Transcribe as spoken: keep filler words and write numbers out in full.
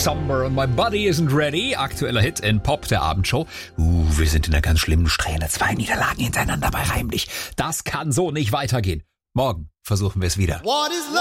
Somber and my body isn't ready. Aktueller Hit in Pop der Abendshow. Uh, wir sind in einer ganz schlimmen Strähne. Zwei Niederlagen hintereinander bei Heimlich. Das kann so nicht weitergehen. Morgen versuchen wir es wieder. What is love?